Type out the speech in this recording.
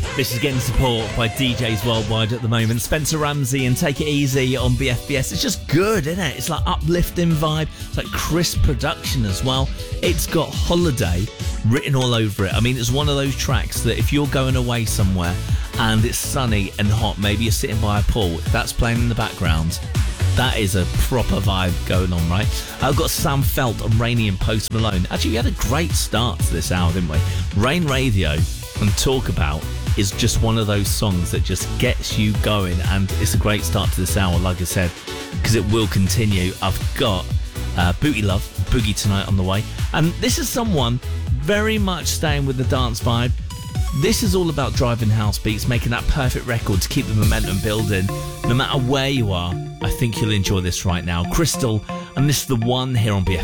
This is getting support by DJs worldwide at the moment. Spencer Ramsey and Take It Easy on BFBS. It's just good, isn't it? It's like uplifting vibe. It's like crisp production as well. It's got holiday written all over it. I mean, it's one of those tracks that if you're going away somewhere and it's sunny and hot, maybe you're sitting by a pool, if that's playing in the background, that is a proper vibe going on, right? I've got Sam Felt and Rainy and Post Malone. Actually, we had a great start to this hour, didn't we? Rain Radio and Talk About is just one of those songs that just gets you going, and it's a great start to this hour, like I said, because it will continue. I've got Booty Love, Boogie Tonight on the way, and this is someone very much staying with the dance vibe. This is all about driving house beats, making that perfect record to keep the momentum building. No matter where you are, I think you'll enjoy this right now. Crystal, and this is The One here on BFM.